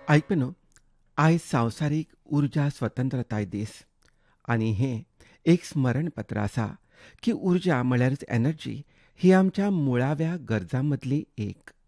ऐक न्हू, आयज संवसारीक उर्जा स्वतंत्रताय दीस आनी हें एक स्मरणपत्र आसा की उर्जा म्हळ्यारच एनर्जी ही आमच्या मुळाव्या गरजां मदली एक.